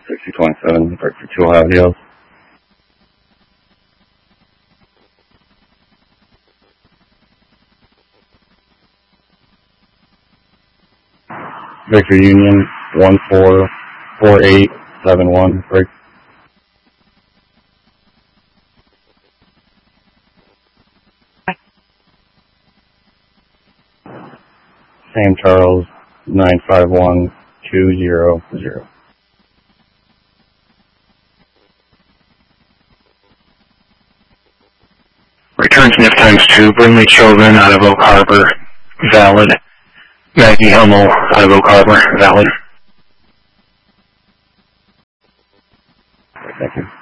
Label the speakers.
Speaker 1: 6027, report for 2 Ohio Hills. Victor Union 144871, break. Sam Charles 951200.
Speaker 2: Return to NIF ×2, Brinley Chauvin out of Oak Harbor, valid. Maggie Hummel out of Oak Harbor, valid.
Speaker 1: Thank you.